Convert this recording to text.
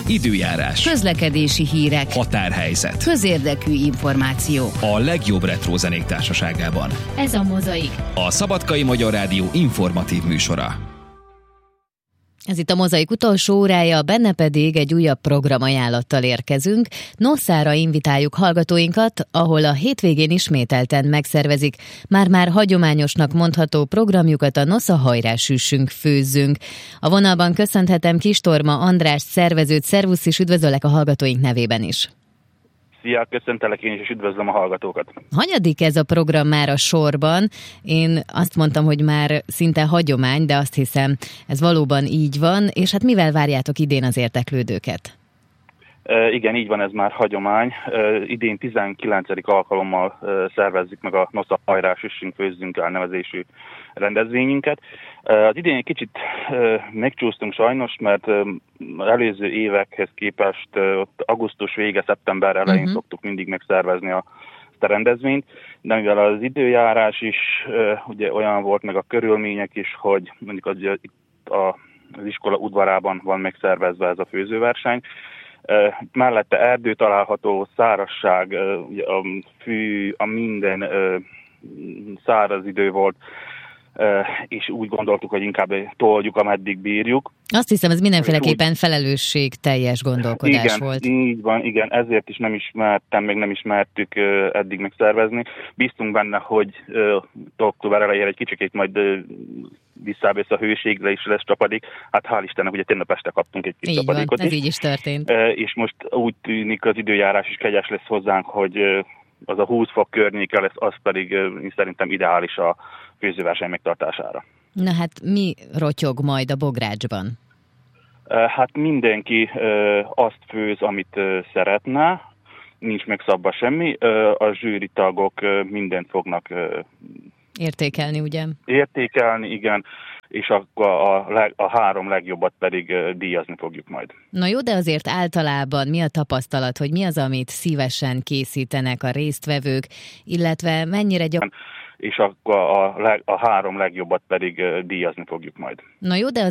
időjárás, közlekedési hírek, határhelyzet, közérdekű információ. a legjobb retro zenék társaságában. Ez a Mozaik. A Szabadkai Magyar Rádió informatív műsora. Ez itt a Mozaik utolsó órája, benne pedig egy újabb programajánlattal érkezünk. Nosszára invitáljuk hallgatóinkat, ahol a hétvégén ismételten megszervezik már-már hagyományosnak mondható programjukat, a Nosza hajrá süssünk, főzzünk. A vonalban köszönhetem Kistorma Andrást, szervezőt. Szervusz, és üdvözöllek a hallgatóink nevében is. Szia, köszöntelek én is, és üdvözlöm a hallgatókat. Hanyadik ez a program már a sorban? Én azt mondtam, hogy már szinte hagyomány, de azt hiszem, ez valóban így van, és hát mivel várjátok idén az érdeklődőket? Igen, így van, ez már hagyomány. Idén 19. alkalommal szervezzük meg a Nosza hajrá süssünk, főzzünk elnevezésű rendezvényünket. Az idén egy kicsit megcsúsztunk sajnos, mert előző évekhez képest ott augusztus vége, szeptember elején szoktuk mindig megszervezni a rendezvényt, de mivel az időjárás is ugye olyan volt, meg a körülmények is, hogy mondjuk az iskola udvarában van megszervezve ez a főzőverseny, mellette erdő található, szárazság, a fű, a minden száraz idő volt, és úgy gondoltuk, hogy inkább toljuk, ameddig bírjuk. Azt hiszem, ez mindenféleképpen felelősségteljes gondolkodás volt. Így van, igen, ezért is nem ismertük eddig megszervezni. Bíztunk benne, hogy október elejére egy kicsikét majd visszávész a hőségre is lesz csapadék. Hát hál' Istennek, ugye tényleg este kaptunk egy kis csapadékot is. Ez így is történt. És most úgy tűnik, az időjárás is kegyes lesz hozzánk, hogy az a 20 fok környéke lesz, az pedig szerintem ideális a főzőverseny megtartására. Na hát mi rotyog majd a bográcsban? Hát mindenki azt főz, amit szeretne, nincs megszabva semmi. A zsűritagok mindent fognak értékelni, ugye? Értékelni, igen, és akkor a 3 legjobbat pedig díjazni fogjuk majd. Na jó, de azért általában mi a tapasztalat, hogy mi az, amit szívesen készítenek a résztvevők, illetve mennyire és akkor a 3 legjobbat pedig díjazni fogjuk majd. Na jó, de